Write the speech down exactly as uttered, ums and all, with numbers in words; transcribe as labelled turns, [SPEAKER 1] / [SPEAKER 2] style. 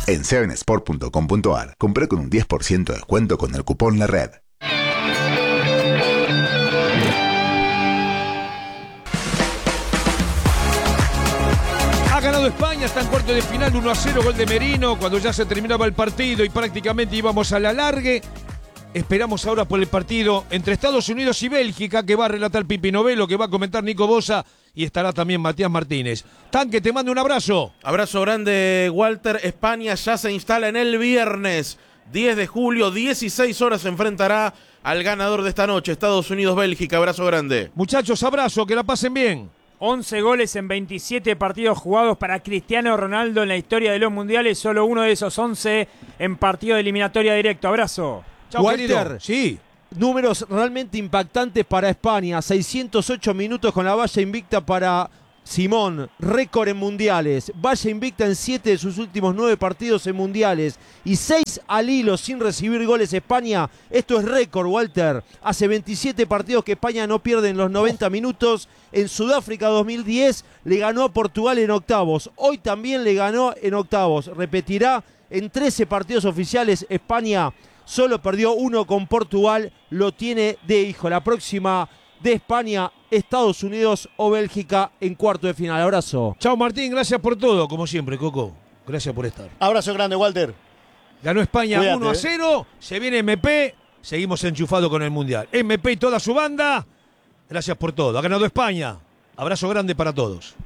[SPEAKER 1] En seven sport punto com punto a r, compré con un diez por ciento de descuento con el cupón La Red.
[SPEAKER 2] Ha ganado España, está en cuarto de final, uno a cero, gol de Merino, cuando ya se terminaba el partido y prácticamente íbamos a la largue. Esperamos ahora por el partido entre Estados Unidos y Bélgica, que va a relatar Pipi Novelo, que va a comentar Nico Bosa y estará también Matías Martínez. Tanque, te mando un abrazo.
[SPEAKER 3] Abrazo grande, Walter. España ya se instala en el viernes diez de julio, dieciséis horas, se enfrentará al ganador de esta noche, Estados Unidos-Bélgica. Abrazo grande.
[SPEAKER 2] Muchachos, abrazo, que la pasen bien.
[SPEAKER 4] once goles en veintisiete partidos jugados para Cristiano Ronaldo en la historia de los mundiales, solo uno de esos once en partido de eliminatoria directo. Abrazo.
[SPEAKER 2] Chau,
[SPEAKER 5] Walter,
[SPEAKER 2] querido. Sí.
[SPEAKER 5] Números realmente impactantes para España. seiscientos ocho minutos con la valla invicta para Simón. Récord en mundiales. Valla invicta en siete de sus últimos nueve partidos en mundiales. Y seis al hilo sin recibir goles España. Esto es récord, Walter. Hace veintisiete partidos que España no pierde en los noventa minutos. En Sudáfrica dos mil diez le ganó a Portugal en octavos. Hoy también le ganó en octavos. Repetirá en trece partidos oficiales. España solo perdió uno con Portugal, lo tiene de hijo. La próxima de España, Estados Unidos o Bélgica en cuarto de final. Abrazo.
[SPEAKER 2] Chao, Martín, gracias por todo, como siempre, Coco. Gracias por estar.
[SPEAKER 6] Abrazo grande, Walter.
[SPEAKER 2] Ganó España
[SPEAKER 6] Cuídate,
[SPEAKER 2] uno a cero, se viene M P, seguimos enchufados con el Mundial. M P y toda su banda, gracias por todo. Ha ganado España. Abrazo grande para todos.